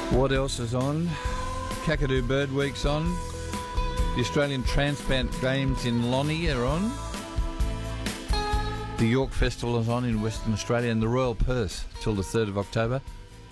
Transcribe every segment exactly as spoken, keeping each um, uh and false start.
What else is on? Kakadu Bird Week's on. The Australian Transplant Games in Lonnie are on. The York Festival is on in Western Australia, and the Royal Perth till the third of October.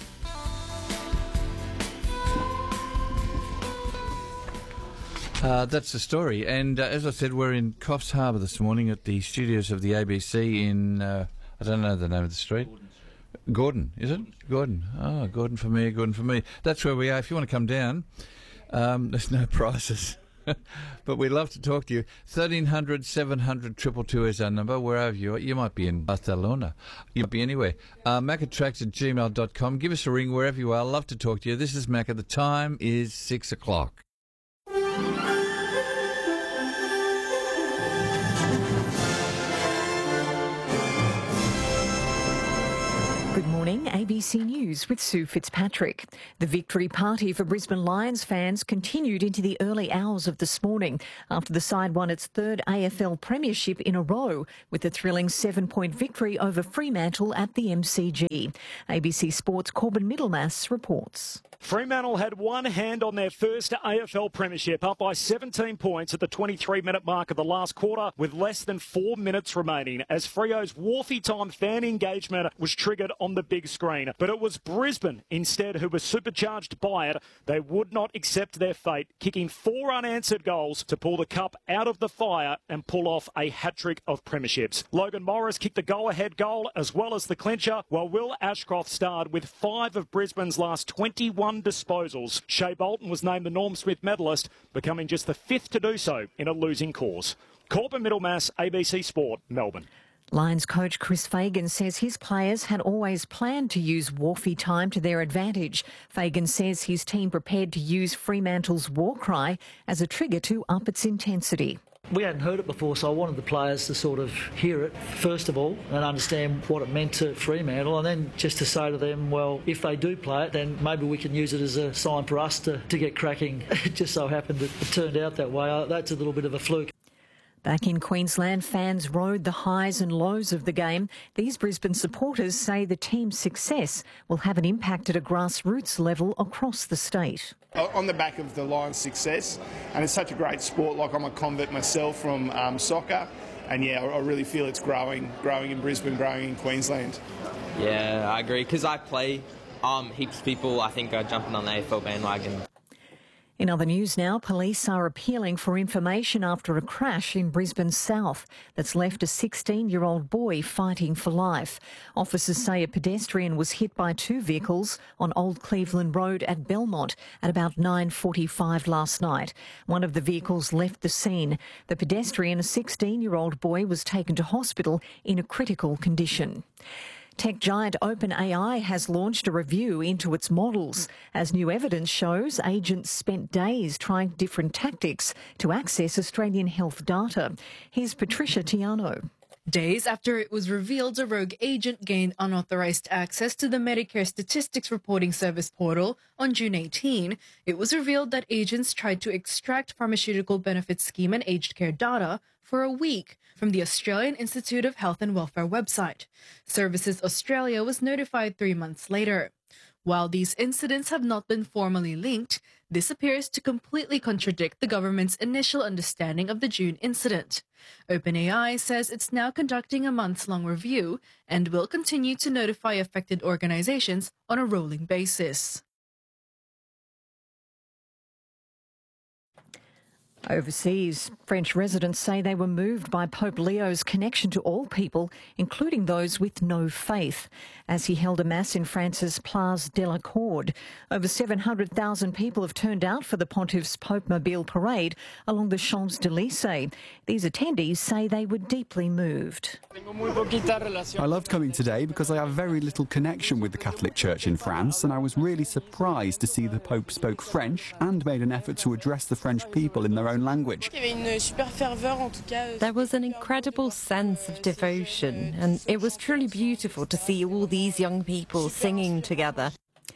Uh, that's the story. And uh, as I said, we're in Coffs Harbour this morning at the studios of the A B C in, uh, I don't know the name of the street. Gordon, is it? Gordon. Oh, Gordon for me, Gordon for me. That's where we are. If you want to come down, um, there's no prices. But we'd love to talk to you. thirteen hundred, seven hundred, two two two is our number, wherever you are. You might be in Barcelona. You might be anywhere. Uh, mac attracts at gmail dot com. Give us a ring wherever you are. Love to talk to you. This is Mac. The time is six o'clock. Good morning, A B C News with Sue Fitzpatrick. The victory party for Brisbane Lions fans continued into the early hours of this morning after the side won its third A F L premiership in a row with a thrilling seven-point victory over Fremantle at the M C G. A B C Sports' Corbin Middlemass reports. Fremantle had one hand on their first A F L premiership, up by seventeen points at the twenty-three minute mark of the last quarter with less than four minutes remaining as Freo's Wharfie time fan engagement was triggered on the big screen. But it was Brisbane instead who was supercharged by it. They would not accept their fate, kicking four unanswered goals to pull the cup out of the fire and pull off a hat-trick of premierships. Logan Morris kicked the go-ahead goal as well as the clincher, while Will Ashcroft starred with five of Brisbane's last twenty-one disposals. Shea Bolton was named the Norm Smith medalist, becoming just the fifth to do so in a losing cause. Corbin Middlemass, A B C Sport, Melbourne. Lions coach Chris Fagan says his players had always planned to use Wharfie time to their advantage. Fagan says his team prepared to use Fremantle's war cry as a trigger to up its intensity. We hadn't heard it before, so I wanted the players to sort of hear it, first of all, and understand what it meant to Fremantle, and then just to say to them, well, if they do play it, then maybe we can use it as a sign for us to, to get cracking. It just so happened that it turned out that way. That's a little bit of a fluke. Back in Queensland, fans rode the highs and lows of the game. These Brisbane supporters say the team's success will have an impact at a grassroots level across the state. On the back of the Lions' success, and it's such a great sport, like I'm a convert myself from um, soccer, and yeah, I really feel it's growing, growing in Brisbane, growing in Queensland. Yeah, I agree, because I play, um, heaps of people I think are jumping on the A F L bandwagon. In other news now, police are appealing for information after a crash in Brisbane South that's left a sixteen-year-old boy fighting for life. Officers say a pedestrian was hit by two vehicles on Old Cleveland Road at Belmont at about nine forty-five last night. One of the vehicles left the scene. The pedestrian, a sixteen-year-old boy, was taken to hospital in a critical condition. Tech giant OpenAI has launched a review into its models. As new evidence shows, agents spent days trying different tactics to access Australian health data. Here's Patricia Tiano. Days after it was revealed a rogue agent gained unauthorized access to the Medicare Statistics Reporting Service portal on June eighteenth, it was revealed that agents tried to extract pharmaceutical benefit scheme and aged care data for a week from the Australian Institute of Health and Welfare website. Services Australia was notified three months later. While these incidents have not been formally linked, this appears to completely contradict the government's initial understanding of the June incident. OpenAI says it's now conducting a months-long review and will continue to notify affected organizations on a rolling basis. Overseas, French residents say they were moved by Pope Leo's connection to all people, including those with no faith, as he held a mass in France's Place de la Corde. Over seven hundred thousand people have turned out for the Pontiff's Pope Mobile parade along the Champs-Élysées. These attendees say they were deeply moved. I loved coming today because I have very little connection with the Catholic Church in France, and I was really surprised to see the Pope spoke French and made an effort to address the French people in their own language. There was an incredible sense of devotion, and it was truly beautiful to see all these young people singing together.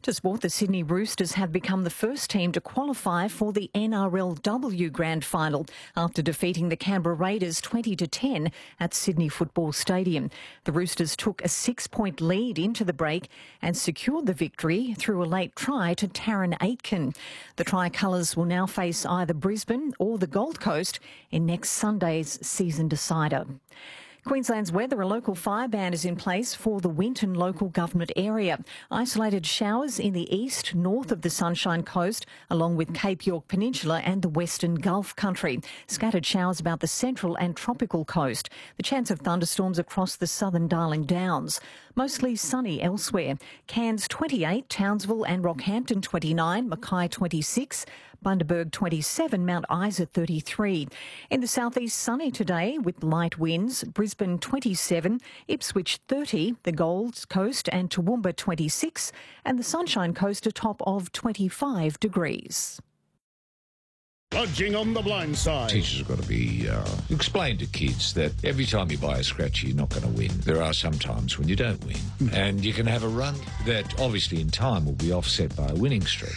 To sport, the Sydney Roosters have become the first team to qualify for the N R L W Grand Final after defeating the Canberra Raiders twenty to ten at Sydney Football Stadium. The Roosters took a six-point lead into the break and secured the victory through a late try to Taryn Aitken. The Tricolours will now face either Brisbane or the Gold Coast in next Sunday's season decider. Queensland's weather, a local fire ban is in place for the Winton local government area. Isolated showers in the east, north of the Sunshine Coast, along with Cape York Peninsula and the Western Gulf Country. Scattered showers about the central and tropical coast. The chance of thunderstorms across the southern Darling Downs. Mostly sunny elsewhere. Cairns twenty-eight, Townsville and Rockhampton twenty-nine, Mackay twenty-six, Bundaberg twenty-seven, Mount Isa thirty-three. In the southeast, sunny today with light winds. Brisbane twenty-seven, Ipswich thirty, the Gold Coast and Toowoomba twenty-six, and the Sunshine Coast a top of twenty-five degrees. Budging on the blind side. Teachers have got to be uh, explain to kids that every time you buy a scratchy, you're not going to win. There are some times when you don't win, and you can have a run that obviously in time will be offset by a winning streak.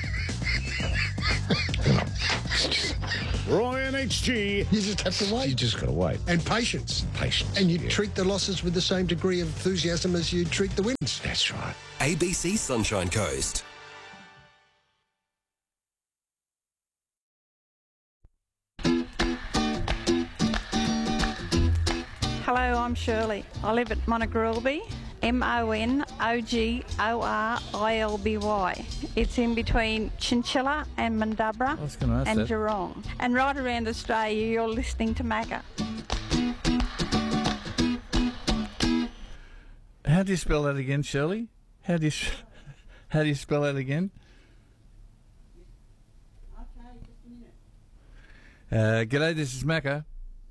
Ryan H G. You just have to wait. You just got to wait. And patience. Patience. And you yeah. treat the losses with the same degree of enthusiasm as you treat the wins. That's right. A B C Sunshine Coast. Hello, I'm Shirley. I live at Monogrilby, M O N O G O R I L B Y. It's in between Chinchilla and Mandubra and that. Geelong. And right around Australia, you're listening to Macca. How do you spell that again, Shirley? How do you how do you spell that again? Okay, just a minute. Uh, g'day, this is Macca.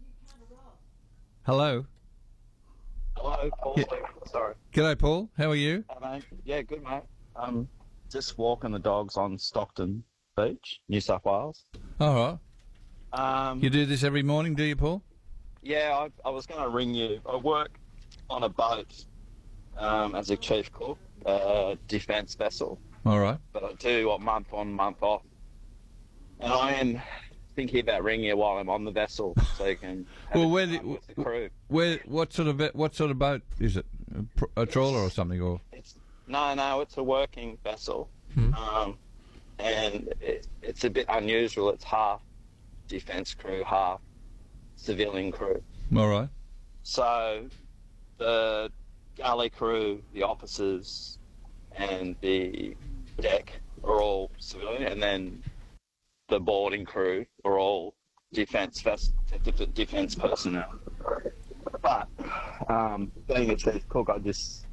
Hello. Hello, Paul. Yeah. Sorry. G'day, Paul. How are you? Hey, mate. Yeah, good, mate. Um, just walking the dogs on Stockton Beach, New South Wales. All right. Um, You do this every morning, do you, Paul? yeah, I, I was going to ring you. I work on a boat um, as a chief cook, uh, defence vessel. All right. But I do a month on, month off. And I am thinking about ringing you while I'm on the vessel, so you can have Well, a where, chat do, with the crew. where, what sort of ve- what sort of boat is it? A, pr- a trawler or something, or? It's, no, no, it's a working vessel, Hmm. um, and it, it's a bit unusual. It's half defence crew, half civilian crew. All right. So the galley crew, the officers, and the deck are all civilian, and then the boarding crew are all defence defence personnel. But um, being a chief cook, I just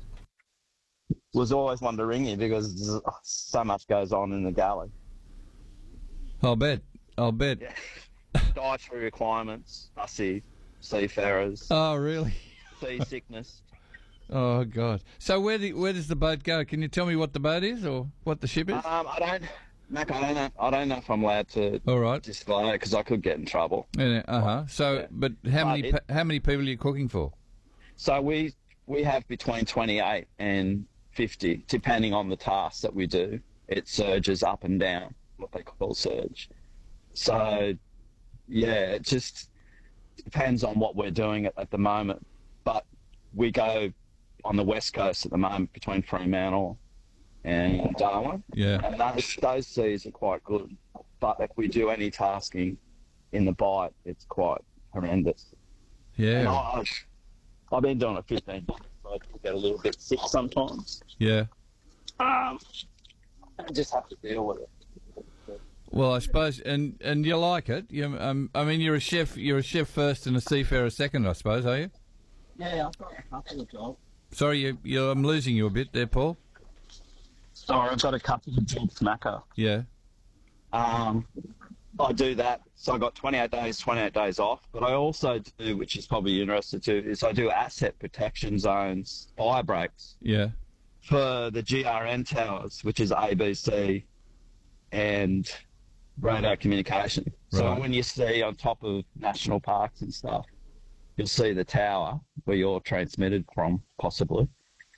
was always wanting to ring you because so much goes on in the galley. I'll bet. I'll bet. Yeah. Dietary requirements, fussy seafarers. Oh, really? Sea sickness. Oh, God. So where do, where does the boat go? Can you tell me what the boat is or what the ship is? Um, I don't, Mac. I don't know. I don't know if I'm allowed to. All right. Disclose it because I could get in trouble. Yeah, uh huh. So, Yeah. but how But many it- pe- how many people are you cooking for? So we we have between twenty-eight and fifty, depending on the tasks that we do. It surges up and down, what they call surge. So, yeah, it just depends on what we're doing at, at the moment. But we go on the west coast at the moment between Fremantle and Darwin. Yeah. And those, those seas are quite good. But if we do any tasking in the Bight, it's quite horrendous. And Yeah. I, I've been doing it fifteen months, so I get a little bit sick sometimes. Yeah. Um, I just have to deal with it. Well, I suppose, and and you like it. You, um, I mean, you're a chef. You're a chef first and a seafarer second, I suppose, are you? Yeah, I've got a couple of jobs. Sorry, you, you, I'm losing you a bit there, Paul. Sorry, I've got a couple of jobs, Macca. Yeah. Um, I do that. So I got twenty-eight days, twenty-eight days off. But I also do, which is probably interesting too, is I do asset protection zones, fire breaks Yeah. for the G R N towers, which is A B C and radio communication. So Right. when you see on top of national parks and stuff, you'll see the tower where you're transmitted from, possibly.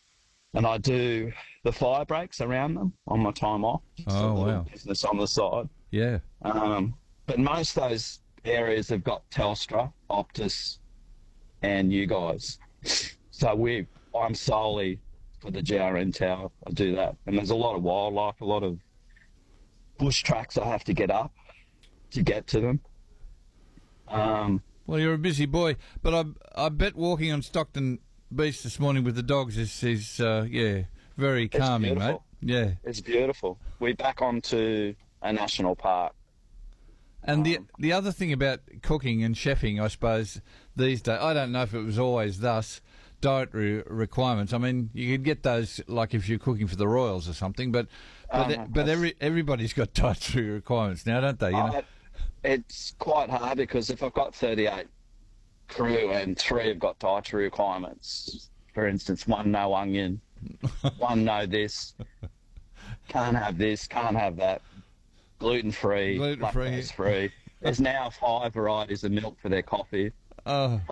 and I do the fire breaks around them on my time off. Oh, so wow. Business on the side. Yeah. Um, but most of those areas have got Telstra, Optus, and you guys. So we, I'm solely for the G R N tower. I do that. And there's a lot of wildlife, a lot of bush tracks I have to get up to get to them. Um, well, you're a busy boy, but I I bet walking on Stockton Beach this morning with the dogs is, is uh, yeah, very calming, mate. Yeah. It's beautiful. We're back onto a national park. And the the other thing about cooking and chefing, I suppose, these days, I don't know if it was always thus, dietary requirements. I mean, you could get those, like if you're cooking for the Royals or something, but but, Um, but every everybody's got dietary requirements now, don't they? You know? Uh, it's quite hard because if I've got thirty-eight crew and three have got dietary requirements, for instance, one no onion, one no this, can't have this, can't have that, gluten-free, Gluten-free. lactose-free. There's now five varieties of milk for their coffee. Oh,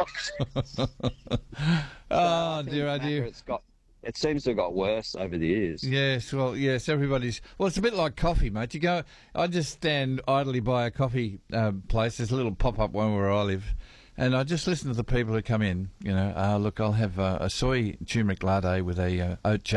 oh dear, oh dear. It's got, it seems to have got worse over the years. Yes, well, yes, everybody's... Well, it's a bit like coffee, mate. You go... I just stand idly by a coffee uh, place. There's a little pop-up one where I live, and I just listen to the people who come in, you know, uh, look, I'll have uh, a soy turmeric latte with a uh, oat